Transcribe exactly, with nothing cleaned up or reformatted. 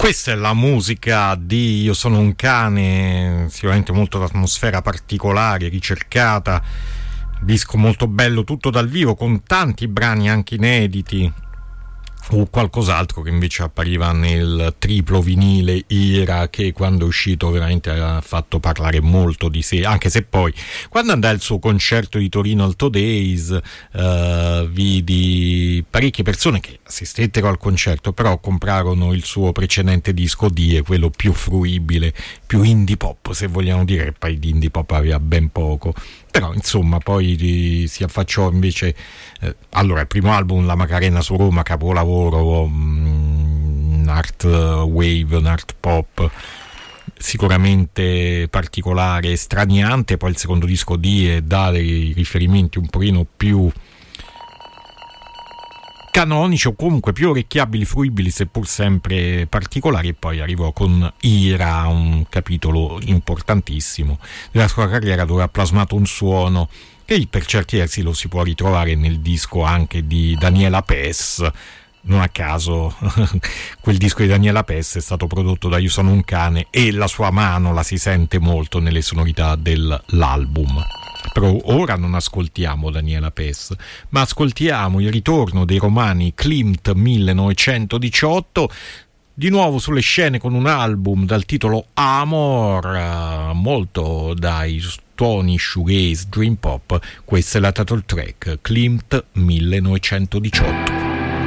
Questa è la musica di Io sono un cane, sicuramente molto d'atmosfera particolare, ricercata, disco molto bello, tutto dal vivo, con tanti brani anche inediti, o qualcos'altro che invece appariva nel triplo vinile Ira, che quando è uscito veramente ha fatto parlare molto di sé, anche se poi quando andai al suo concerto di Torino al Two Days uh, vidi parecchie persone che assistettero al concerto, però comprarono il suo precedente disco Die, quello più fruibile, più indie pop se vogliamo dire, e poi di indie pop aveva ben poco. Però insomma poi si affacciò invece eh, allora il primo album, La Macarena su Roma, capolavoro, un um, art wave, un art pop sicuramente particolare, straniante. Poi il secondo disco Die dà dei riferimenti un pochino più canonici o comunque più orecchiabili, fruibili, seppur sempre particolari, e poi arrivò con Ira, un capitolo importantissimo della sua carriera, dove ha plasmato un suono che per certi versi lo si può ritrovare nel disco anche di Daniela Pes. Non a caso quel disco di Daniela Pes è stato prodotto da Io sono un cane e la sua mano la si sente molto nelle sonorità dell'album. Però ora non ascoltiamo Daniela Pes, ma ascoltiamo il ritorno dei romani Klimt millenovecentodiciotto, di nuovo sulle scene con un album dal titolo Amor, molto dai tuoni shoegaze, dream pop. Questa è la title track, Klimt millenovecentodiciotto.